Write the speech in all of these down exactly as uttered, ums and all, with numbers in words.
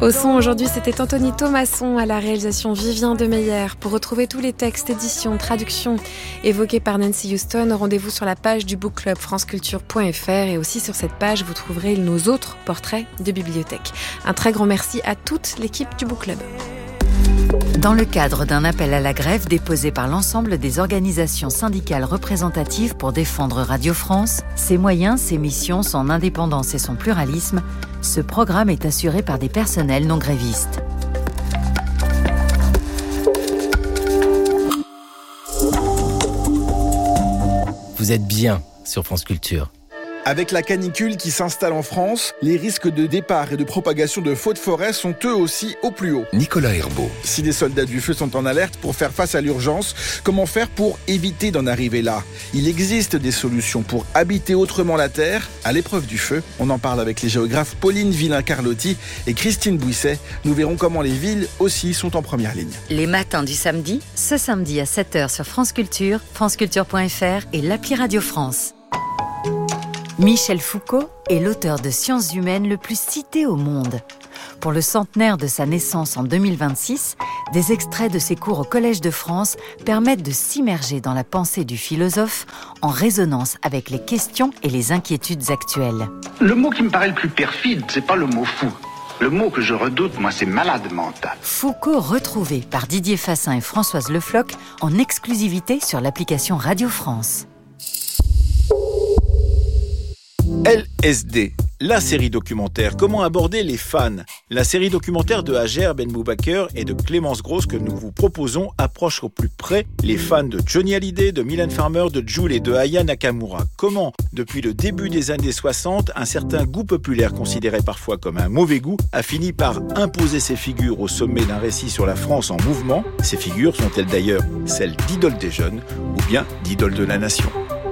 Au son aujourd'hui, c'était Anthony Thomasson, à la réalisation Vivien Demeyer. Pour retrouver tous les textes, éditions, traductions évoqués par Nancy Houston, rendez-vous sur la page du book club franceculture point f r et aussi sur cette page, vous trouverez nos autres portraits de bibliothèque. Un très grand merci à toute l'équipe du book club. Dans le cadre d'un appel à la grève déposé par l'ensemble des organisations syndicales représentatives pour défendre Radio France, ses moyens, ses missions, son indépendance et son pluralisme, ce programme est assuré par des personnels non grévistes. Vous êtes bien sur France Culture. Avec la canicule qui s'installe en France, les risques de départ et de propagation de feux de forêt sont eux aussi au plus haut. Nicolas Herbeau. Si les soldats du feu sont en alerte pour faire face à l'urgence, comment faire pour éviter d'en arriver là ? Il existe des solutions pour habiter autrement la Terre à l'épreuve du feu. On en parle avec les géographes Pauline Villain-Carlotti et Christine Bouisset. Nous verrons comment les villes aussi sont en première ligne. Les matins du samedi, ce samedi à sept heures sur France Culture, franceculture point f r et l'appli Radio France. Michel Foucault est l'auteur de sciences humaines le plus cité au monde. Pour le centenaire de sa naissance en deux mille vingt-six, des extraits de ses cours au Collège de France permettent de s'immerger dans la pensée du philosophe en résonance avec les questions et les inquiétudes actuelles. Le mot qui me paraît le plus perfide, c'est pas le mot fou. Le mot que je redoute, moi, c'est malade mental. Foucault retrouvé par Didier Fassin et Françoise Le Floch en exclusivité sur l'application Radio France. L S D, la série documentaire. Comment aborder les fans ? La série documentaire de Hajer Ben Moubaker et de Clémence Grosse que nous vous proposons approche au plus près les fans de Johnny Hallyday, de Mylène Farmer, de Jul et de Aya Nakamura. Comment, depuis le début des années soixante, un certain goût populaire considéré parfois comme un mauvais goût a fini par imposer ses figures au sommet d'un récit sur la France en mouvement. Ces figures sont-elles d'ailleurs celles d'idoles des jeunes ou bien d'idoles de la nation ?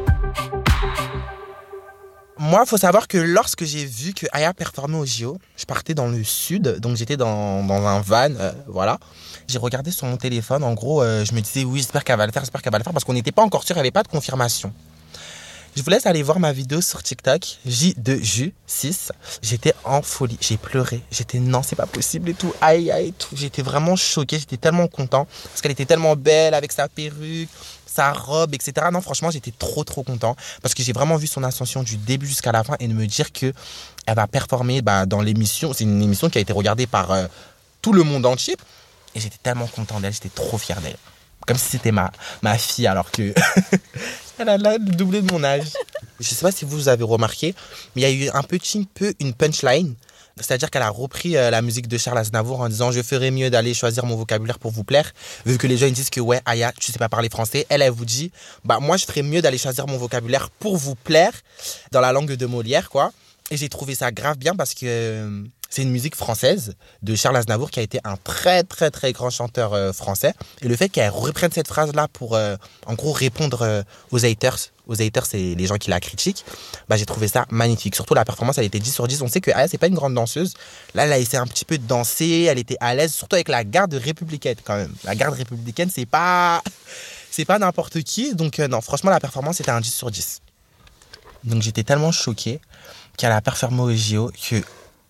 Moi, il faut savoir que lorsque j'ai vu que Aya performait au J O, je partais dans le sud, donc j'étais dans, dans un van, euh, voilà. J'ai regardé sur mon téléphone, en gros, euh, je me disais, oui, j'espère qu'elle va le faire, j'espère qu'elle va le faire, parce qu'on n'était pas encore sûr, il n'y avait pas de confirmation. Je vous laisse aller voir ma vidéo sur TikTok, J deux J six. J'étais en folie, j'ai pleuré, j'étais non, c'est pas possible et tout, aïe, aïe, tout. J'étais vraiment choqué, j'étais tellement content, parce qu'elle était tellement belle avec sa perruque, sa robe, et cetera. Non, franchement, j'étais trop, trop content parce que j'ai vraiment vu son ascension du début jusqu'à la fin et de me dire que elle va performer bah, dans l'émission. C'est une émission qui a été regardée par euh, tout le monde entier et j'étais tellement content d'elle, j'étais trop fier d'elle. Comme si c'était ma, ma fille alors que elle a le doublé de mon âge. Je sais pas si vous avez remarqué, mais il y a eu un petit peu une punchline. C'est-à-dire qu'elle a repris euh, la musique de Charles Aznavour en disant « Je ferais mieux d'aller choisir mon vocabulaire pour vous plaire ». Vu que les gens ils disent que « Ouais, Aya, tu sais pas parler français ». Elle, elle vous dit « Bah moi, je ferais mieux d'aller choisir mon vocabulaire pour vous plaire » dans la langue de Molière, quoi. Et j'ai trouvé ça grave bien parce que euh, c'est une musique française de Charles Aznavour qui a été un très, très, très grand chanteur euh, français. Et le fait qu'elle reprenne cette phrase-là pour, euh, en gros, répondre euh, aux haters, aux haters, c'est les gens qui la critiquent, bah, j'ai trouvé ça magnifique. Surtout la performance, elle était dix sur dix. On sait que Aya, c'est pas une grande danseuse. Là, elle a essayé un petit peu de danser, elle était à l'aise, surtout avec la garde républicaine quand même. La garde républicaine, c'est pas, c'est pas n'importe qui. Donc euh, non, franchement, la performance, c'était un dix sur dix. Donc j'étais tellement choqué qu'elle a performé au J O que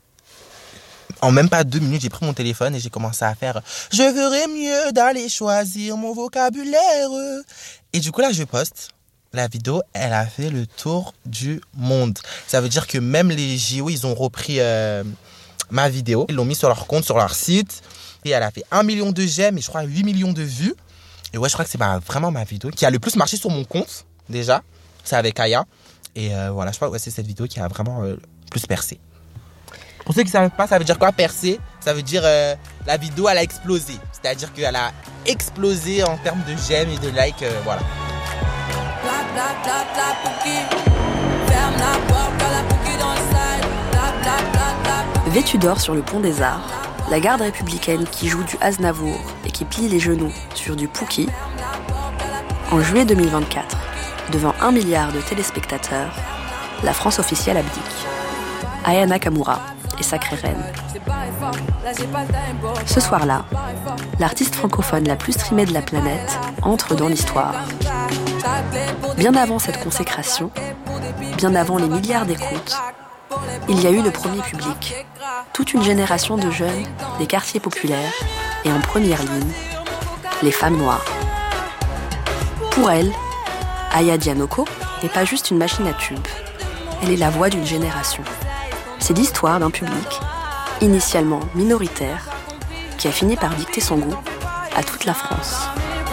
en même pas deux minutes, j'ai pris mon téléphone et j'ai commencé à faire « Je ferais mieux d'aller choisir mon vocabulaire ». Et du coup, là, je poste. La vidéo, elle a fait le tour du monde. Ça veut dire que même les J O, ils ont repris euh, ma vidéo. Ils l'ont mis sur leur compte, sur leur site. Et elle a fait un million de j'aime et je crois huit millions de vues. Et ouais, je crois que c'est ma, vraiment ma vidéo qui a le plus marché sur mon compte, déjà. C'est avec Aya. Et euh, voilà, je crois que ouais, c'est cette vidéo qui a vraiment euh, plus percé. Pour ceux qui ne savent pas, ça veut dire quoi percer ? Ça veut dire euh, la vidéo, elle a explosé. C'est-à-dire qu'elle a explosé en termes de j'aime et de like, euh, voilà. Vêtue d'or sur le pont des Arts, la garde républicaine qui joue du Aznavour et qui plie les genoux sur du Pouki. En juillet deux mille vingt-quatre, devant un milliard de téléspectateurs, la France officielle abdique. Aya Nakamura est sacrée reine. Ce soir-là, l'artiste francophone la plus streamée de la planète entre dans l'histoire. Bien avant cette consécration, bien avant les milliards d'écoutes, il y a eu le premier public. Toute une génération de jeunes des quartiers populaires et en première ligne, les femmes noires. Pour elle, Aya Dianoko n'est pas juste une machine à tubes. Elle est la voix d'une génération. C'est l'histoire d'un public, initialement minoritaire, qui a fini par dicter son goût à toute la France.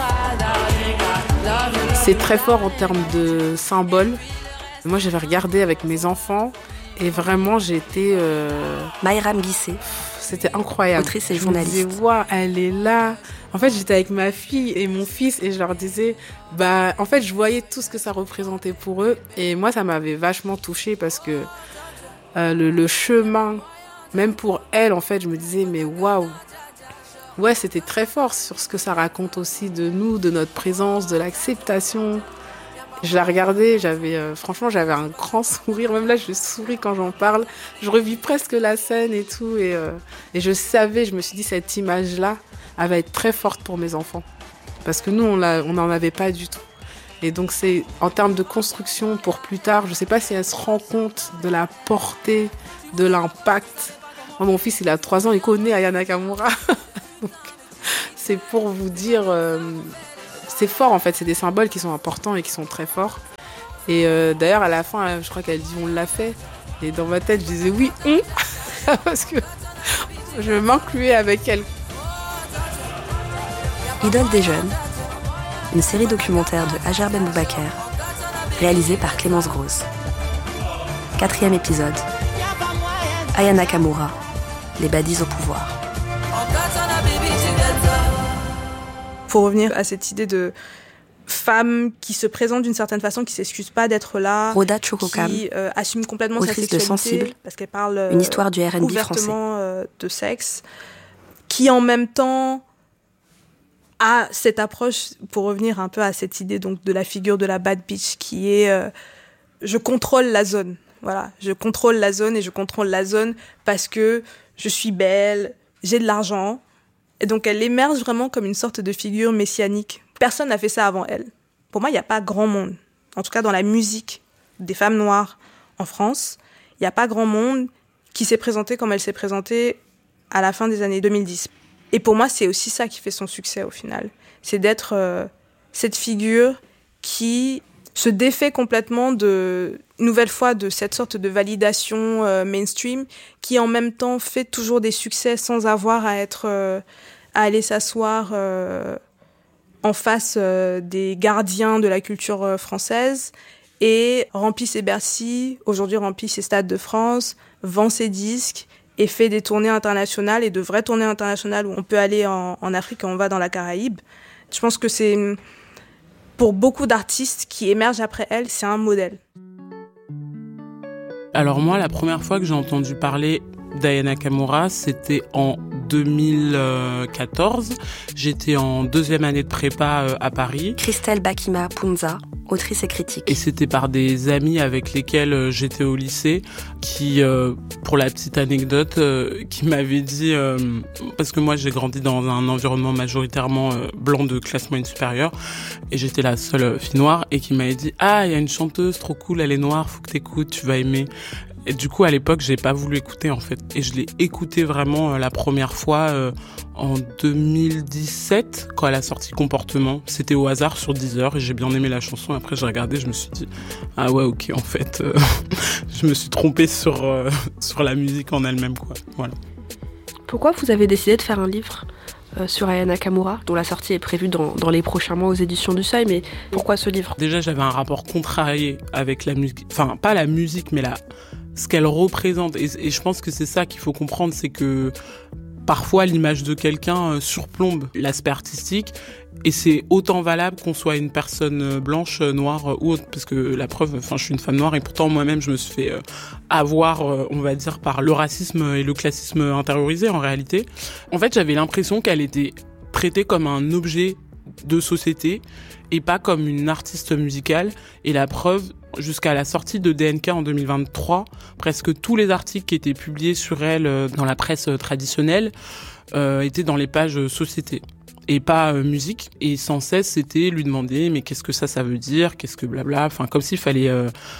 C'est très fort en termes de symboles. Moi, j'avais regardé avec mes enfants et vraiment, j'ai été... Euh... Mayram Guissé. C'était incroyable. Autrice et journaliste. Je me disais, wow, elle est là. En fait, j'étais avec ma fille et mon fils et je leur disais... Bah, en fait, je voyais tout ce que ça représentait pour eux. Et moi, ça m'avait vachement touchée parce que euh, le, le chemin, même pour elle, en fait, je me disais, mais waouh. Ouais, c'était très fort sur ce que ça raconte aussi de nous, de notre présence, de l'acceptation. Je la regardais, j'avais, euh, franchement, j'avais un grand sourire. Même là, je souris quand j'en parle. Je revis presque la scène et tout. Et, euh, et je savais, je me suis dit, cette image-là, elle va être très forte pour mes enfants. Parce que nous, on n'en avait pas du tout. Et donc, c'est en termes de construction pour plus tard, je ne sais pas si elle se rend compte de la portée, de l'impact. Moi, mon fils, il a trois ans, il connaît Aya Nakamura. Donc, c'est pour vous dire, euh, c'est fort en fait, c'est des symboles qui sont importants et qui sont très forts. Et euh, d'ailleurs à la fin, je crois qu'elle dit on l'a fait. Et dans ma tête, je disais oui, on, parce que je m'incluais avec elle. Idole des jeunes, une série documentaire de Hajer Ben Boubaker, réalisée par Clémence Grosse. Quatrième épisode. Aya Nakamura, les baddies au pouvoir. Pour revenir à cette idée de femme qui se présente d'une certaine façon, qui s'excuse pas d'être là, Roda Chokokam, qui euh, assume complètement sa sexualité, de Sensible, parce qu'elle parle euh, une histoire du R and B ouvertement français. Euh, de sexe, qui en même temps a cette approche, pour revenir un peu à cette idée donc de la figure de la bad bitch, qui est euh, je contrôle la zone. Voilà, je contrôle la zone et je contrôle la zone parce que je suis belle, j'ai de l'argent. Et donc, elle émerge vraiment comme une sorte de figure messianique. Personne n'a fait ça avant elle. Pour moi, il n'y a pas grand monde. En tout cas, dans la musique des femmes noires en France, il n'y a pas grand monde qui s'est présenté comme elle s'est présentée à la fin des années deux mille dix. Et pour moi, c'est aussi ça qui fait son succès au final. C'est d'être euh, cette figure qui se défait complètement de, une nouvelle fois, de cette sorte de validation euh, mainstream, qui en même temps fait toujours des succès sans avoir à être, euh, à aller s'asseoir euh, en face euh, des gardiens de la culture euh, française, et remplit ses Bercy, aujourd'hui remplit ses stades de France, vend ses disques et fait des tournées internationales, et de vraies tournées internationales où on peut aller en, en Afrique et on va dans la Caraïbe. Je pense que c'est... Pour beaucoup d'artistes qui émergent après elle, c'est un modèle. Alors moi, la première fois que j'ai entendu parler d'Aya Nakamura, c'était en deux mille quatorze. J'étais en deuxième année de prépa à Paris. Christelle Bakima Punza, autrice et critique. Et c'était par des amis avec lesquels j'étais au lycée qui, euh, pour la petite anecdote, euh, qui m'avaient dit, euh, parce que moi j'ai grandi dans un environnement majoritairement euh, blanc de classe moyenne supérieure, et j'étais la seule fille noire, et qui m'avait dit « Ah, il y a une chanteuse trop cool, elle est noire, faut que t'écoutes, tu vas aimer ». Et du coup, à l'époque, j'ai pas voulu écouter, en fait. Et je l'ai écouté vraiment euh, la première fois euh, en deux mille dix-sept, quand elle a sorti Comportement. C'était au hasard sur Deezer, et j'ai bien aimé la chanson. Après, j'ai regardé, je me suis dit, ah ouais, ok, en fait, euh, je me suis trompée sur, euh, sur la musique en elle-même, quoi. Voilà. Pourquoi vous avez décidé de faire un livre euh, sur Aya Nakamura, dont la sortie est prévue dans, dans les prochains mois aux éditions du Seuil, mais pourquoi ce livre ? Déjà, j'avais un rapport contrarié avec la musique, enfin, pas la musique, mais la... ce qu'elle représente, et, et je pense que c'est ça qu'il faut comprendre, c'est que parfois l'image de quelqu'un euh, surplombe l'aspect artistique, et c'est autant valable qu'on soit une personne blanche, noire ou autre, parce que la preuve, enfin je suis une femme noire, et pourtant moi-même je me suis fait euh, avoir, euh, on va dire, par le racisme et le classisme intériorisé en réalité. En fait, j'avais l'impression qu'elle était traitée comme un objet de société et pas comme une artiste musicale, et la preuve, jusqu'à la sortie de D N K en deux mille vingt-trois, presque tous les articles qui étaient publiés sur elle euh, dans la presse euh, traditionnelle euh, étaient dans les pages euh, société et pas euh, musique, et sans cesse c'était lui demander mais qu'est-ce que ça ça veut dire, qu'est-ce que blabla, enfin comme s'il fallait euh,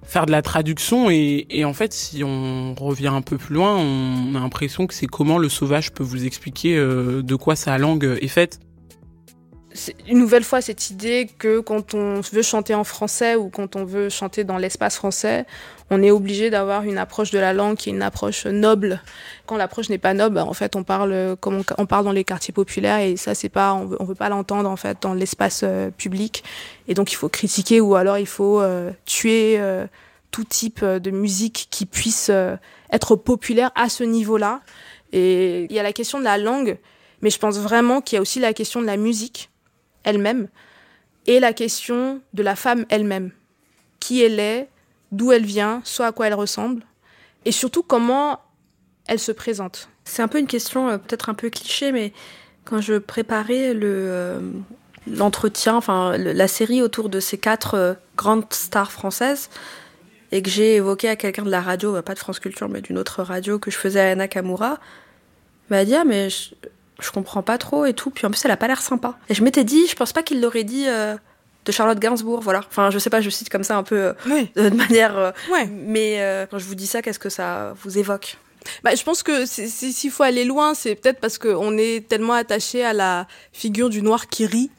faire de la traduction et, et en fait, si on revient un peu plus loin, on a l'impression que c'est comment le sauvage peut vous expliquer euh, de quoi sa langue est faite. C'est une nouvelle fois cette idée que quand on veut chanter en français ou quand on veut chanter dans l'espace français, on est obligé d'avoir une approche de la langue qui est une approche noble. Quand l'approche n'est pas noble, en fait, on parle comme on, on parle dans les quartiers populaires et ça, c'est pas, on veut, on veut pas l'entendre en fait dans l'espace euh, public. Et donc, il faut critiquer ou alors il faut euh, tuer euh, tout type de musique qui puisse euh, être populaire à ce niveau-là. Et il y a la question de la langue, mais je pense vraiment qu'il y a aussi la question de la musique elle-même et la question de la femme elle-même. Qui elle est, d'où elle vient, soit à quoi elle ressemble et surtout comment elle se présente. C'est un peu une question euh, peut-être un peu cliché, mais quand je préparais le, euh, l'entretien, enfin le, la série autour de ces quatre euh, grandes stars françaises et que j'ai évoqué à quelqu'un de la radio, bah, pas de France Culture mais d'une autre radio que je faisais à Aya Nakamura, m'a dit ah mais je, je comprends pas trop et tout, puis en plus elle a pas l'air sympa. Et je m'étais dit, je pense pas qu'il l'aurait dit euh, de Charlotte Gainsbourg, voilà. Enfin je sais pas, je cite comme ça un peu euh, oui. de, de manière... Euh, ouais. Mais euh, quand je vous dis ça, qu'est-ce que ça vous évoque ? Bah, je pense que c'est, c'est, s'il faut aller loin, c'est peut-être parce qu'on est tellement attaché à la figure du noir qui rit,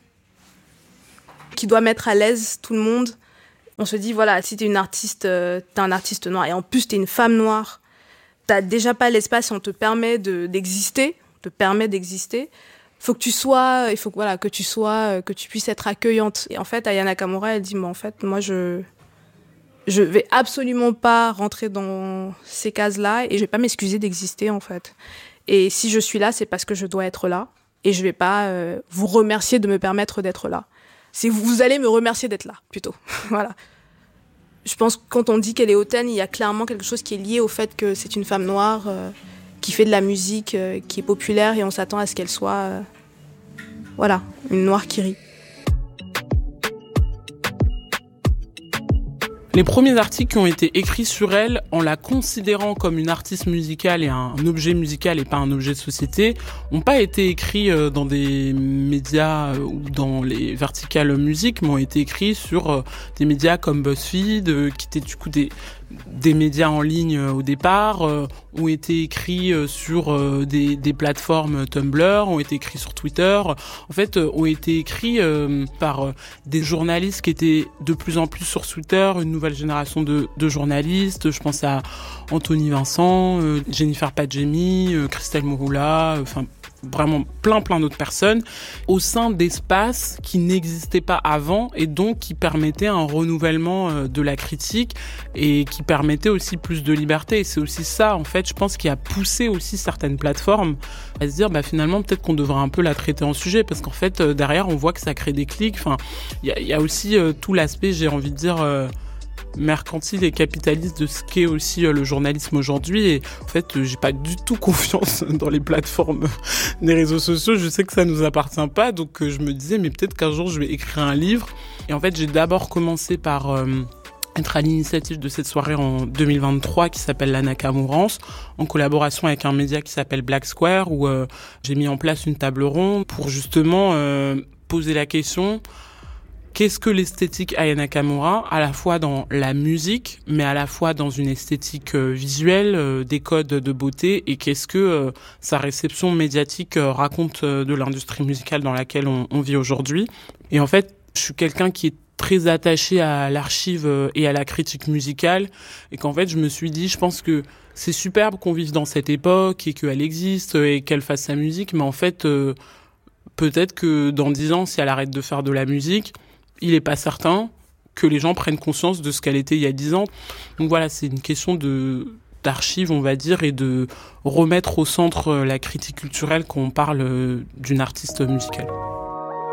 qui doit mettre à l'aise tout le monde. On se dit, voilà, si t'es une artiste, euh, t'es un artiste noir, et en plus t'es une femme noire, t'as déjà pas l'espace et on te permet de, d'exister, te permet d'exister. Faut que tu sois, il faut que, voilà, que tu sois, que tu puisses être accueillante. Et en fait, Aya Nakamura, elle dit, mais en fait, moi, je... Je vais absolument pas rentrer dans ces cases-là et je vais pas m'excuser d'exister, en fait. Et si je suis là, c'est parce que je dois être là et je vais pas euh, vous remercier de me permettre d'être là. C'est vous, vous allez me remercier d'être là, plutôt. Voilà. Je pense que quand on dit qu'elle est hautaine, il y a clairement quelque chose qui est lié au fait que c'est une femme noire euh, qui fait de la musique, euh, qui est populaire et on s'attend à ce qu'elle soit, euh, voilà, une noire qui rit. Les premiers articles qui ont été écrits sur elle, en la considérant comme une artiste musicale et un objet musical et pas un objet de société, n'ont pas été écrits dans des médias ou dans les verticales musique, mais ont été écrits sur des médias comme BuzzFeed, qui étaient du coup des, des médias en ligne au départ, ont été écrits sur des, des plateformes Tumblr, ont été écrits sur Twitter, en fait, ont été écrits par des journalistes qui étaient de plus en plus sur Twitter, une nouvelle génération de, de journalistes. Je pense à Anthony Vincent, euh, Jennifer Padjemi, euh, Christelle Mouroula, enfin euh, vraiment plein plein d'autres personnes au sein d'espaces qui n'existaient pas avant et donc qui permettaient un renouvellement euh, de la critique et qui permettaient aussi plus de liberté. Et c'est aussi ça, en fait, je pense, qui a poussé aussi certaines plateformes à se dire, bah finalement, peut-être qu'on devrait un peu la traiter en sujet parce qu'en fait, euh, derrière, on voit que ça crée des clics. Enfin, il y a, y a aussi euh, tout l'aspect, j'ai envie de dire... Euh, mercantile et capitaliste de ce qu'est aussi le journalisme aujourd'hui et en fait j'ai pas du tout confiance dans les plateformes des réseaux sociaux, je sais que ça nous appartient pas donc je me disais mais peut-être qu'un jour je vais écrire un livre et en fait j'ai d'abord commencé par euh, être à l'initiative de cette soirée en deux mille vingt-trois qui s'appelle la Nakamurance en collaboration avec un média qui s'appelle Black Square où euh, j'ai mis en place une table ronde pour justement euh, poser la question. Qu'est-ce que l'esthétique Aya Nakamura, à la fois dans la musique, mais à la fois dans une esthétique euh, visuelle, euh, des codes de beauté, et qu'est-ce que euh, sa réception médiatique euh, raconte euh, de l'industrie musicale dans laquelle on, on vit aujourd'hui. Et en fait, je suis quelqu'un qui est très attaché à l'archive euh, et à la critique musicale, et qu'en fait, je me suis dit, je pense que c'est superbe qu'on vive dans cette époque, et qu'elle existe, et qu'elle fasse sa musique, mais en fait, euh, peut-être que dans dix ans, si elle arrête de faire de la musique, il n'est pas certain que les gens prennent conscience de ce qu'elle était il y a dix ans. Donc voilà, c'est une question de, d'archives, on va dire, et de remettre au centre la critique culturelle quand on parle d'une artiste musicale.